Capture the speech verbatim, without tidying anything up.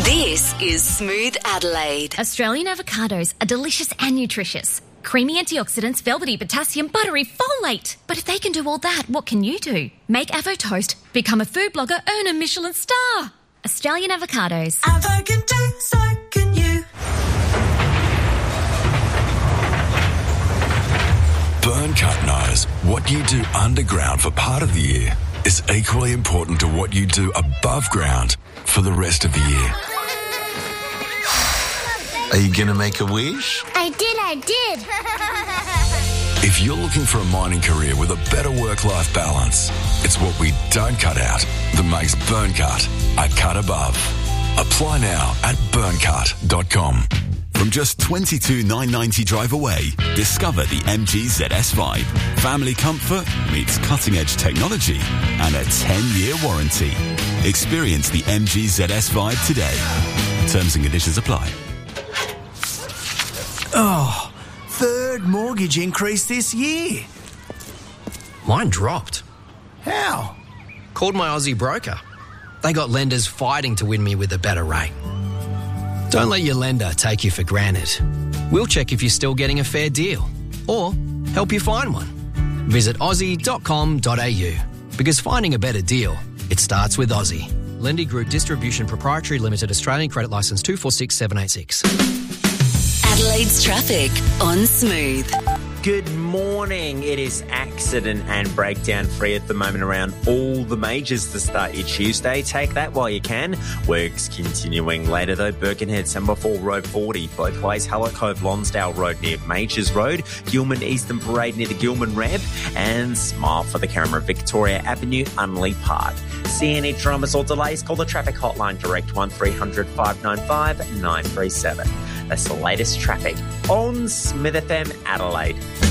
This is Smooth Adelaide. Australian avocados are delicious and nutritious. Creamy antioxidants, velvety potassium, buttery folate. But if they can do all that, what can you do? Make Avo Toast, become a food blogger, earn a Michelin star. Australian avocados. Avo can do, so can you. Burncut knows what you do underground for part of the year is equally important to what you do above ground for the rest of the year. Are you going to make a wish? I did, I did. If you're looking for a mining career with a better work-life balance, it's what we don't cut out that makes Burncut a cut above. Apply now at burncut dot com. From just twenty-two thousand nine hundred ninety drive away, discover the M G Z S five. Family comfort meets cutting-edge technology and a ten-year warranty. Experience the M G Z S five today. Terms and conditions apply. Oh, third mortgage increase this year. Mine dropped. How? Called my Aussie broker. They got lenders fighting to win me with a better rate. Don't let your lender take you for granted. We'll check if you're still getting a fair deal or help you find one. Visit aussie dot com dot a u because finding a better deal, it starts with Aussie. Lendy Group Distribution Proprietary Limited, Australian Credit Licence two four six seven eight six. Adelaide's traffic on Smooth. Good morning. It is accident and breakdown free at the moment around all the majors to start your Tuesday. Take that while you can. Works continuing later though. Birkenhead, Semaphore Road forty, both ways. Hallett Cove, Lonsdale Road near Majors Road. Gilman Eastern Parade near the Gilman ramp. And smile for the camera. Victoria Avenue, Unley Park. See any dramas or delays? Call the traffic hotline direct one three hundred five nine five nine three seven. That's the latest traffic on Smith F M Adelaide.